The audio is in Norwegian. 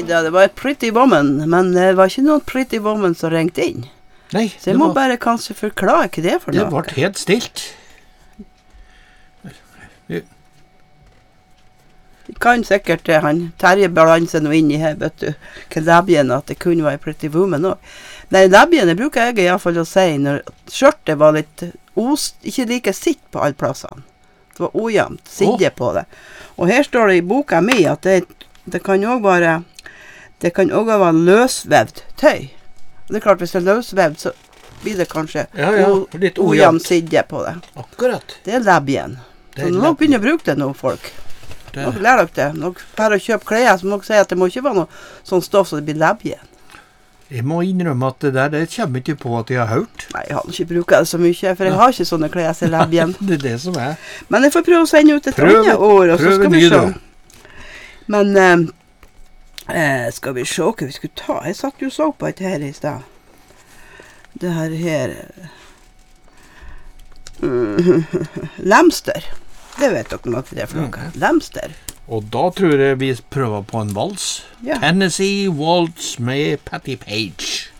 da, det var et pretty woman, men det var ikke noen pretty woman som ringte inn. Nei. Så jeg må bare kanskje forklare hva det er for noe. Det ble helt stilt. Vi kan sikkert, han Terje balanse noe inn i her, vet du, hva labien at det kunne være pretty woman også. Nei, labien, det bruker jeg i hvert fall å si, når skjørtet var litt ikke like sitt på alle plassene. Det var ojevnt, sidde på det. Og her står det i boka mi at det kan også være løsvevd tøy. Det er klart, hvis det er løsvevd, så blir det kanskje litt ojevnt sidde på det. Akkurat. Det er labien. Så nå begynner å bruke det nå, folk. Nå lærer dere det. Nå bare å kjøpe klær, så må dere si at det må ikke være noe sånn stoff så det blir labien. Jeg må innrømme at det kommer ikke på at jeg har hørt. Nei, jeg har ikke brukt det så mye, for jeg har ikke sånne klær som labien. Det er det som er. Men jeg får prøve å sende ut et annet år, og så skal vi se. Men skal vi se hva vi skulle ta. Jeg satt jo så på et her i sted. Det her Lemster. Det vet dere hva det er for noe. Lemster. Og da tror jeg vi prøver på en vals. Ja. Tennessee Waltz med Patti Page.